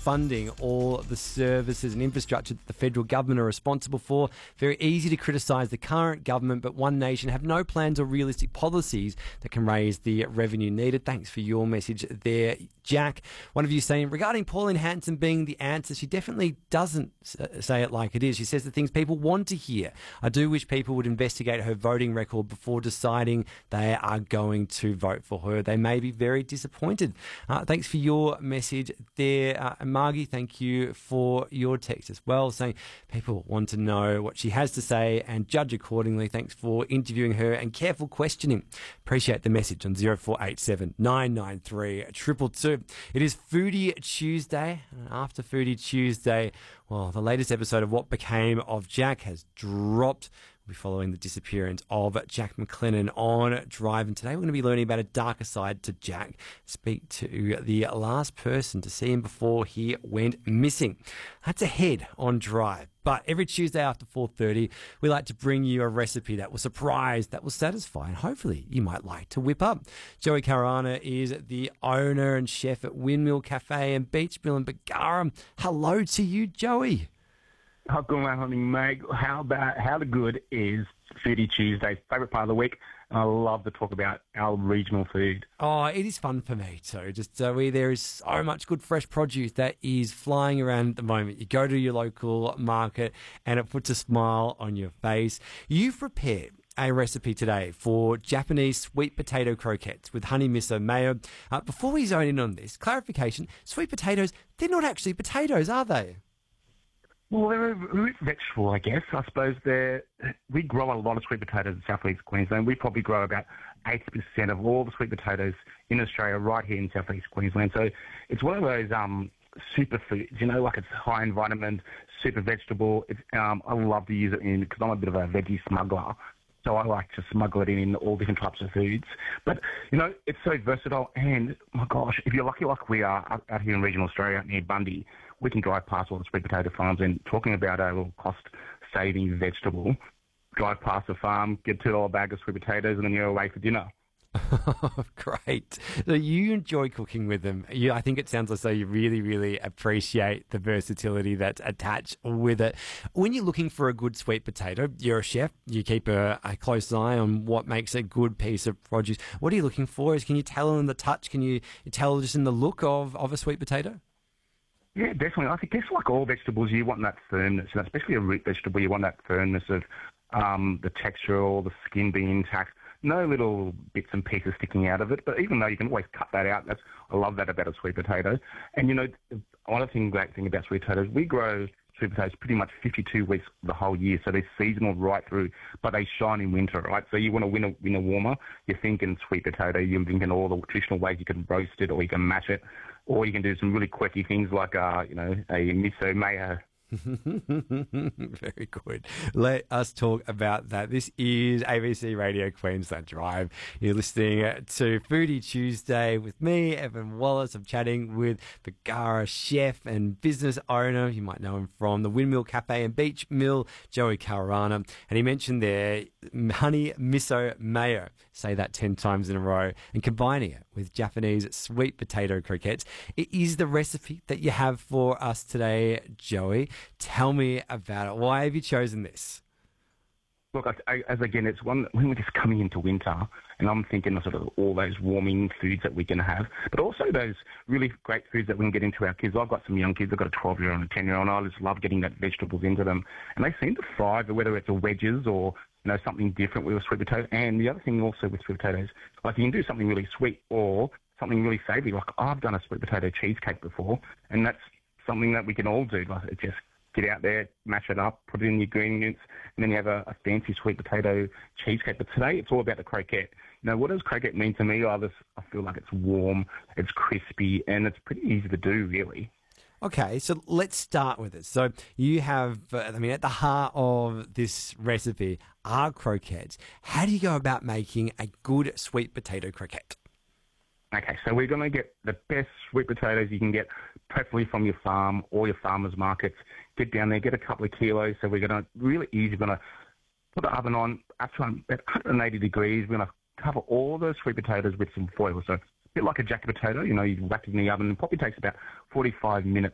funding all the services and infrastructure that the federal government are responsible for. Very easy to criticise the current government, but One Nation have no plans or realistic policies that can raise the revenue needed. Thanks for your message there, Jack. One of you saying, regarding Pauline Hanson being the answer, she definitely doesn't say it like it is. She says the things people want to hear. I do wish people would investigate her voting record before deciding they are going to vote for her. They may be very disappointed. Thanks for your message there. Margie, thank you for your text as well, saying people want to know what she has to say and judge accordingly. Thanks for interviewing her and careful questioning. Appreciate the message on 0487 993 222. It is Foodie Tuesday. After Foodie Tuesday, well, the latest episode of What Became of Jack has dropped. We'll be following the disappearance of Jack McLennan on Drive. And today we're going to be learning about a darker side to Jack. Speak to the last person to see him before he went missing. That's ahead on Drive. But every Tuesday after 4:30, we like to bring you a recipe that will surprise, that will satisfy, and hopefully you might like to whip up. Joey Karana is the owner and chef at Windmill Cafe and Beach Mill in Bargara. Hello to you, Joey. Good morning, mate. How the good is Foodie Tuesday? Favourite part of the week. And I love to talk about our regional food. Oh, it is fun for me too. Just Zoe, there is so much good fresh produce that is flying around at the moment. You go to your local market and it puts a smile on your face. You've prepared a recipe today for Japanese sweet potato croquettes with honey miso mayo. Before we zone in on this, clarification, sweet potatoes, they're not actually potatoes, are they? Well, they're a root vegetable, I guess. I suppose we grow a lot of sweet potatoes in southeast Queensland. We probably grow about 80% of all the sweet potatoes in Australia right here in southeast Queensland. So it's one of those superfoods, like it's high in vitamin, super vegetable. I love to use it because I'm a bit of a veggie smuggler. So I like to smuggle it in all different types of foods. But, it's so versatile. And, my gosh, if you're lucky like we are out here in regional Australia, out near Bundy, we can drive past all the sweet potato farms. And talking about a little cost-saving vegetable, drive past the farm, get a $2 bag of sweet potatoes, and then you're away for dinner. Great. So you enjoy cooking with them. I think it sounds as though you really, really appreciate the versatility that's attached with it. When you're looking for a good sweet potato, you're a chef, you keep a close eye on what makes a good piece of produce. What are you looking for? Can you tell in the touch? Can you tell just in the look of a sweet potato? Yeah, definitely. I guess like all vegetables, you want that firmness, and especially a root vegetable, you want that firmness of the texture or the skin being intact. No little bits and pieces sticking out of it, but even though you can always cut that out, I love that about a sweet potato. And one great thing about sweet potatoes, we grow sweet potatoes pretty much 52 weeks the whole year, so they're seasonal right through, but they shine in winter, right? So you want to win a warmer, you're thinking sweet potato, you're thinking all the traditional ways you can roast it or you can mash it, or you can do some really quirky things like, a miso mayo. Very good. Let us talk about that. This is ABC Radio Queensland Drive. You're listening to Foodie Tuesday with me, Evan Wallace. I'm chatting with Bargara chef and business owner. You might know him from the Windmill Cafe and Beach Mill, Joey Karana. And he mentioned there honey miso mayo. Say that 10 times in a row. And combining it with Japanese sweet potato croquettes. It is the recipe that you have for us today, Joey. Tell me about it. Why have you chosen this? Look, it's one when we're just coming into winter, and I'm thinking of sort of all those warming foods that we can have, but also those really great foods that we can get into our kids. I've got some young kids. I've got a 12-year-old and a 10-year-old, and I just love getting that vegetables into them, and they seem to thrive, whether it's a wedges or something different with a sweet potato. And the other thing also with sweet potatoes, like you can do something really sweet or something really savoury. Like I've done a sweet potato cheesecake before, and that's something that we can all do. Like just get out there, mash it up, put it in the ingredients, and then you have a fancy sweet potato cheesecake. But today it's all about the croquette. What does croquette mean to me? I feel like it's warm, it's crispy, and it's pretty easy to do, really. Okay, so let's start with it. So you have, at the heart of this recipe are croquettes. How do you go about making a good sweet potato croquette? Okay, so we're going to get the best sweet potatoes you can get, preferably from your farm or your farmer's markets. Get down there, get a couple of kilos. So we're going to, really easy, we're going to put the oven on up to about 180 degrees. We're going to cover all those sweet potatoes with some foil. So a bit like a jacket potato, you whack it in the oven. It probably takes about 45 minutes